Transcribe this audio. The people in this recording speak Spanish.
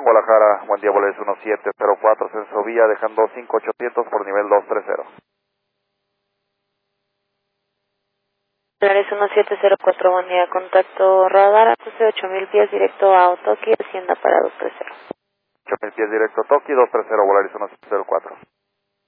Guadalajara, buen día, Volaris 1704, Censo Vía, dejando 5800 por nivel 230. Volaris 1704, buen día, contacto radar, acuse 8000 pies directo a Otoki, Hacienda para 230. 8000 pies directo a Toki, 230, Volaris 1704.